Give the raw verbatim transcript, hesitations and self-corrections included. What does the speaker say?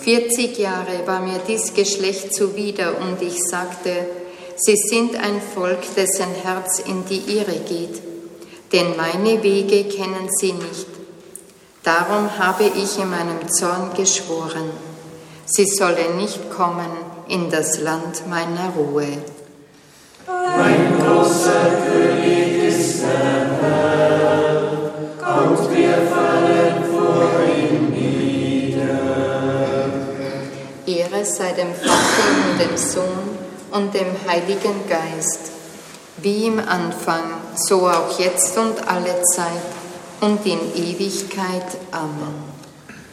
Vierzig Jahre war mir dies Geschlecht zuwider, und ich sagte, sie sind ein Volk, dessen Herz in die Irre geht, denn meine Wege kennen sie nicht. Darum habe ich in meinem Zorn geschworen, sie sollen nicht kommen in das Land meiner Ruhe. Ein großer König ist der Herr, und wir fallen vor ihm nieder. Ehre sei dem Vater und dem Sohn und dem Heiligen Geist, wie im Anfang, so auch jetzt und alle Zeit und in Ewigkeit. Amen.